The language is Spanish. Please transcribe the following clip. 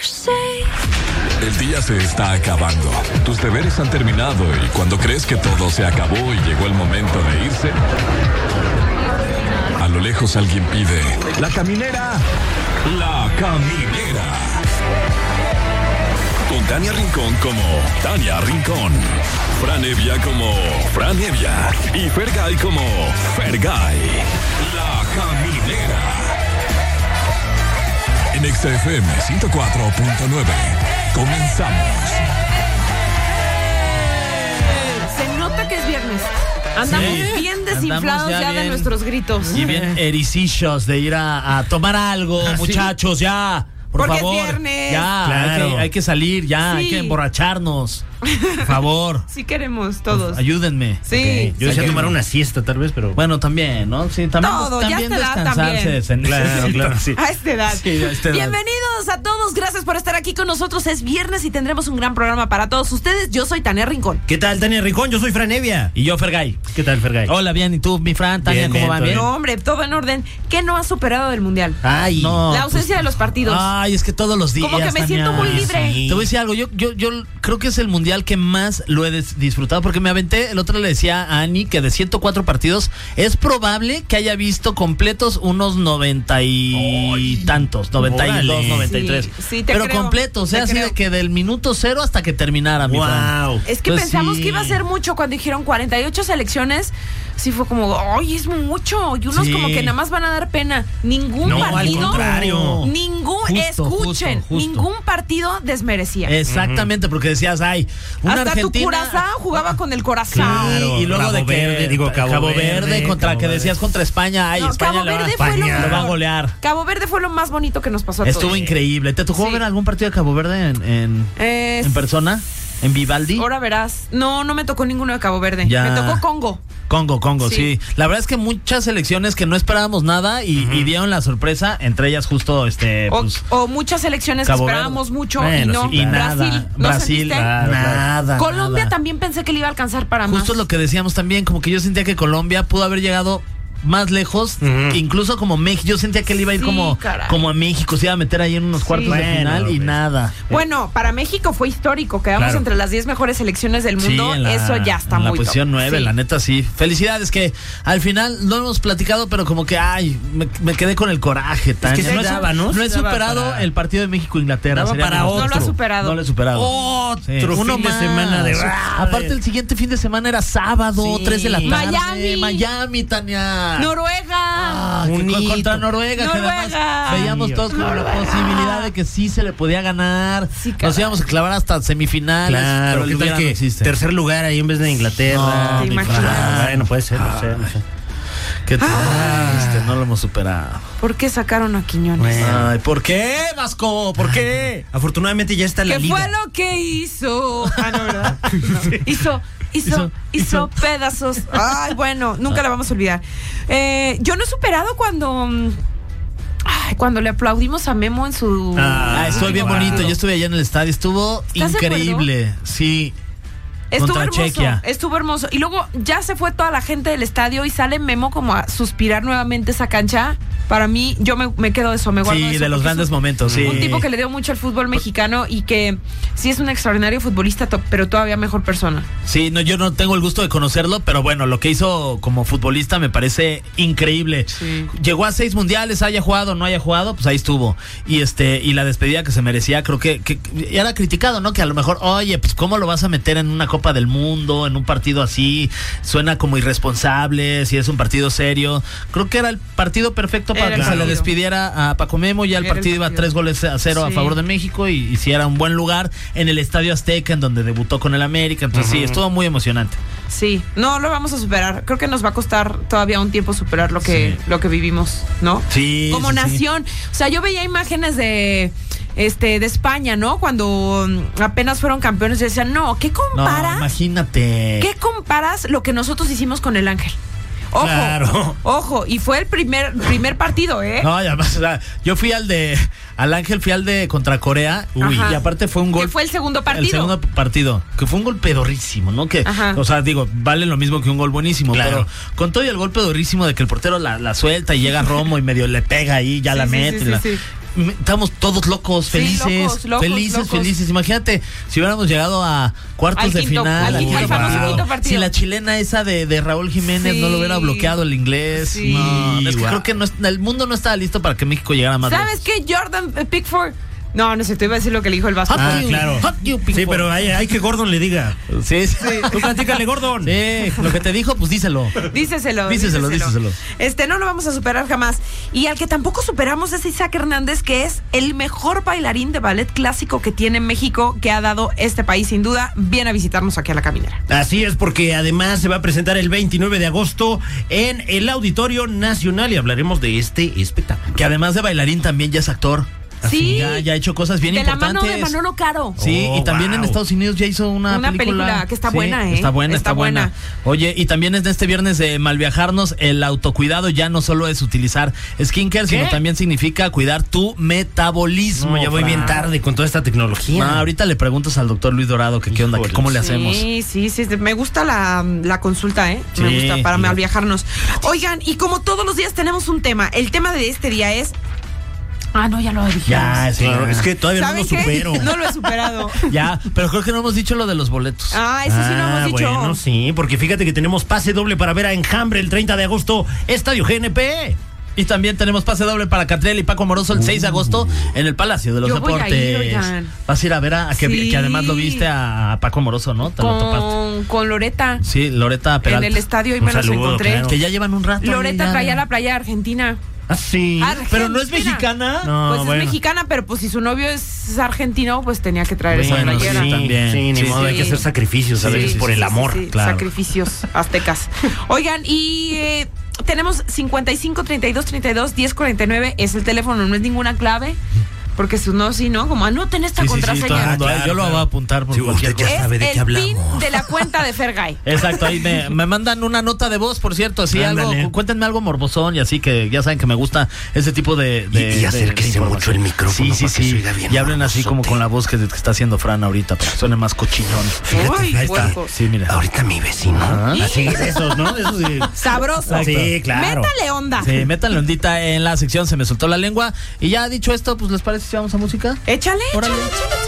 El día se está acabando. Tus deberes han terminado y cuando crees que todo se acabó y llegó el momento de irse, a lo lejos alguien pide: ¡La caminera! ¡La caminera! Con Tania Rincón como Tania Rincón, Fran Evia como Fran Evia y Fergay como Fergay. La caminera. En XFM 104.9. Comenzamos. Se nota que es viernes. Andamos bien desinflados ya de nuestros gritos. Y bien ericillos de ir a tomar algo, muchachos, ya. Por Porque favor, es viernes. ya, Claro. hay que salir, ya, hay que emborracharnos. Por favor. Sí queremos todos. Ayúdenme. Sí. Yo decía tomar una siesta tal vez, pero... Bueno, también, ¿no? Sí, también, Todo, ya también a esta edad descansarse. también. Claro, sí. A esta edad. Sí, a esta edad. Bienvenidos a todos, gracias por estar aquí con nosotros. Es viernes y tendremos un gran programa para todos ustedes. Yo soy Tania Rincón. ¿Qué tal, Tania Rincón? Yo soy Fran Evia. Y yo, Fergay. ¿Qué tal, Fergay? Hola, bien, ¿y tú, mi Fran? Tania, Bien, ¿cómo bien, va? todo ¿Bien? No, hombre, todo en orden. ¿Qué no ha superado del Mundial? Ay, No, La ausencia de los partidos. Ay, es que todos los días. Como que me siento muy libre. Te voy a decir algo, yo creo que es el mundial que más lo he disfrutado, porque me aventé, el otro le decía a Ani que de 104 partidos es probable que haya visto completos unos 90 y tantos, 92, órale. 93. Sí, te pero creo, completos, o sea, te así creo. de que del minuto 0 hasta que terminara, mi Fran. Wow. Es que Entonces, pensamos sí. que iba a ser mucho cuando dijeron 48 selecciones. Sí fue como, ¡ay, es mucho! Y unos Sí. como que nada más van a dar pena. Ningún No, al partido. contrario. Escuchen, justo. ningún partido desmerecía. Exactamente, porque decías, ay, una Hasta Argentina. tu Curazao jugaba con el corazón. Claro. Y luego Cabo de que Verde, digo, Cabo Verde, contra Cabo que Verde. decías contra España, ay, No, España Cabo le va, Verde fue lo lo va a mejor. golear. Cabo Verde fue lo más bonito que nos pasó a todos. Estuvo increíble. ¿Te tocó Sí. ver algún partido de Cabo Verde en persona? ¿En Vivaldi? Ahora verás. No me tocó ninguno de Cabo Verde. Ya. Me tocó Congo. Congo, Sí. sí. La verdad es que muchas selecciones que no esperábamos nada y dieron la sorpresa, entre ellas justo O muchas selecciones que Cabo Verde. esperábamos mucho Bueno, y no. sí, y Brasil, nada. ¿no Brasil, sentiste? nada. Colombia nada. también pensé que le iba a alcanzar para más. Justo lo que decíamos también, como que yo sentía que Colombia pudo haber llegado más lejos, incluso como México. Yo sentía que él iba a ir Sí, como caray. a México, se iba a meter ahí en unos cuartos de Bueno, final y pues. nada. Bueno, para México fue histórico. Quedamos Claro. entre las 10 mejores selecciones del mundo. en la- Eso ya está en muy la posición top. 9, Sí. la neta sí. Felicidades, que al final no hemos platicado, pero como que, ay, me quedé con el coraje. Tania. que sí no, daba, ¿no? no he Sí daba superado para- el partido de México-Inglaterra. Daba sería para mi otro. No lo ha superado. No lo he superado. Otro Sí. fin de semana de... Aparte, el siguiente fin de semana era sábado, Sí. 3 de la tarde. Miami. Tania. Noruega. Bonito. Contra Noruega, que Noruega. además veíamos todos como la posibilidad de que sí se le podía ganar. Sí, caray. Nos íbamos a clavar hasta semifinales. Claro, pero el ¿qué hubiera tal no que existe. tercer lugar ahí en vez de Inglaterra? No, ¿te Mi imaginas? Fran. Bueno, puede ser, no sé. Qué triste, no lo hemos superado. ¿Por qué sacaron a Quiñones? Bueno. Ay, ¿por qué, Vasco? ¿Por qué? Afortunadamente ya está la ¿Qué liga. fue lo que hizo? Ah, no, ¿verdad? No. Hizo pedazos. Ay, bueno, nunca la vamos a olvidar. Yo no he superado cuando le aplaudimos a Memo en su... Estuvo bien bonito. Yo estuve allá en el estadio. Estuvo ¿Estás de increíble. Sí. Estuvo contra hermoso, Chequia. estuvo hermoso. Y luego ya se fue toda la gente del estadio y sale Memo como a suspirar nuevamente esa cancha. Para mí, yo me quedo eso, me guardo Sí, eso, de los porque grandes es un- momentos, sí. Un tipo que le dio mucho al fútbol mexicano y que sí es un extraordinario futbolista, pero todavía mejor persona. Sí, no, yo no tengo el gusto de conocerlo, pero bueno, lo que hizo como futbolista me parece increíble. Sí. Llegó a 6 mundiales, haya jugado o no haya jugado, pues ahí estuvo. Y y la despedida que se merecía, creo que era criticado, ¿no? Que a lo mejor, oye, pues ¿cómo lo vas a meter en una Copa del Mundo, en un partido así? Suena como irresponsable, si es un partido serio. Creo que era el partido perfecto para Era que el se le partido. despidiera a Paco Memo. Ya el Era el partido iba partido. 3-0 a Sí. favor de México y si era un buen lugar en el Estadio Azteca, en donde debutó con el América. Entonces sí, estuvo muy emocionante. Sí, no lo vamos a superar. Creo que nos va a costar todavía un tiempo superar lo que vivimos, ¿no? Sí. Como sí, sí. nación. O sea, yo veía imágenes de España, ¿no? Cuando apenas fueron campeones, y decían, no, ¿qué No, comparas? imagínate. ¿Qué comparas lo que nosotros hicimos con el Ángel? Ojo, Claro. ojo, y fue el primer partido, ¿eh? No, y además, o sea, yo fui al Ángel, fui al de contra Corea. Ajá. Y aparte fue un gol. Que fue el segundo partido. El segundo partido, que fue un gol pedorrísimo, ¿no? Que, Ajá. o sea, digo, vale lo mismo que un gol buenísimo, Claro. pero con todo y el gol pedorrísimo de que el portero la suelta y llega Romo y medio le pega ahí, ya Sí, la sí, mete. sí, sí, sí. estamos todos locos, Sí, felices, locos. felices. Imagínate si hubiéramos llegado a cuartos Al de quinto- final. al famoso quinto partido. Si la chilena esa de Raúl Jiménez Sí. no lo hubiera bloqueado el inglés. Sí. No, es que Guau. creo que el mundo no estaba listo para que México llegara más ¿Sabes qué? Jordan Pickford. No sé, te iba a decir lo que le dijo el Vasco. Ah, claro. Sí, Sí, pero hay que Gordon le diga. Sí. Tú platícale, Gordon. Sí, lo que te dijo, pues díselo. Díceselo. No lo vamos a superar jamás. Y al que tampoco superamos es Isaac Hernández, que es el mejor bailarín de ballet clásico que tiene México, que ha dado este país, sin duda. Viene a visitarnos aquí a La Caminera. Así es, porque además se va a presentar el 29 de agosto en el Auditorio Nacional y hablaremos de este espectáculo. Que además de bailarín también ya es actor. Sí. Ya ha hecho cosas bien de importantes. la mano de Manolo Caro. Sí, Oh, y también en wow. Estados Unidos ya hizo una película que está Sí, buena, ¿eh? Está buena. Oye, y también es de este viernes de Malviajarnos, el autocuidado ya no solo es utilizar skincare, ¿Qué? sino también significa cuidar tu metabolismo. No, ya voy bien tarde con toda esta tecnología. No, ahorita le preguntas al doctor Luis Dorado que qué onda, que Híjole. cómo le hacemos. Sí. Me gusta la consulta, ¿eh? Me Sí, gusta para y- malviajarnos. Oigan, y como todos los días tenemos un tema. El tema de este día es... no, ya lo dijimos. Ya, sí, Claro, es que todavía no ¿Saben lo qué? supero. No lo he superado. ya, pero creo que no hemos dicho lo de los boletos. Eso sí lo hemos dicho. Bueno, sí, porque fíjate que tenemos pase doble para ver a Enjambre el 30 de agosto, Estadio GNP. Y también tenemos pase doble para Catriel y Paco Amoroso el 6 de agosto en el Palacio de los Yo voy a Deportes. ir, oigan. Vas a ir a ver Sí. que además lo viste a Paco Amoroso, ¿no? Te lo topaste. Con Loreta. Sí, Loreta Peralta. En el estadio y Un me los saludo, encontré. claro. Que ya llevan un rato. Loreta ya. traía la playa argentina. Ah, sí. Pero no es Argentina. mexicana. No, Pues bueno. es mexicana, pero pues si su novio es argentino, pues tenía que traer esa Bueno, playera. sí, también. Sí, ni Sí, modo, sí. hay que hacer sacrificios a veces por el amor. Sí, claro. sacrificios aztecas. Oigan, y tenemos 55 32 32 10 49. Es el teléfono, no es ninguna clave. Porque si no, sí, ¿no? Como anoten esta Sí, todo el contraseña. mundo, Claro, yo lo claro. voy a apuntar por Sí, cualquier usted ya cosa. sabe de es qué el pin hablamos. de la cuenta de Fergay. Exacto, ahí me mandan una nota de voz, por cierto, así Ándale. algo, cuéntenme algo morbosón y así que ya saben que me gusta ese tipo de Y acérquese información. mucho el micrófono Sí, para que se sí. oiga bien Y hablen así como morbosote. con la voz que está haciendo Fran ahorita, para que suene más cochinón. Uy, ahí está. puercos. Sí, mira. Ahorita mi vecino. Ajá. Así de esos, ¿no? De esos de... Sabroso. Sí, claro. Métale onda. Sí, métanle ondita en la sección Se me soltó la lengua. Y ya dicho esto, pues ¿les parece si vamos a música? Échale, Órale. échale.